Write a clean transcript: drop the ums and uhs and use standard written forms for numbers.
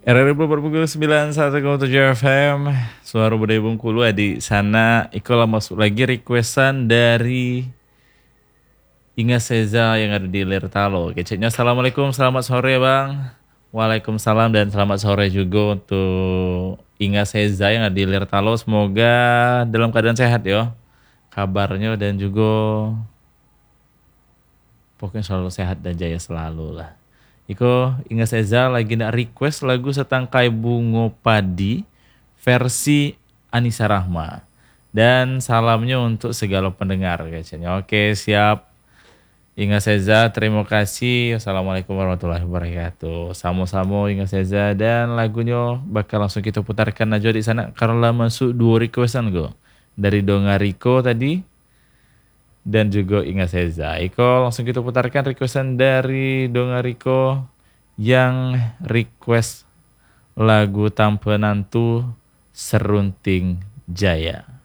RRI berpukul 91,7 FM Suara Budaya Bengkulu di sana. Ikolah masuk lagi requestan dari Inga Seza yang ada di Lirtalo. Keceknya Assalamualaikum, selamat sore Bang. Waalaikumsalam dan selamat sore juga untuk Inga Seza yang ada di Lirtalo. Semoga dalam keadaan sehat ya kabarnya, dan juga pokoknya selalu sehat dan jaya selalu lah. Iko Inga Seza lagi nak request lagu Setangkai Bunga Padi versi Anissa Rahma. Dan salamnya untuk segala pendengar kayaknya. Oke, siap. Inga Seza, terima kasih. Assalamualaikum warahmatullahi wabarakatuh. Sama-sama Inga Seza, dan lagunya bakal langsung kita putarkan aja di sana karena masuk dua requestan go. Dari Donga Riko tadi dan juga Inga Seza. Iko langsung kita putarkan requestan dari Donga Riko yang request lagu Tampenantu Serunting Jaya.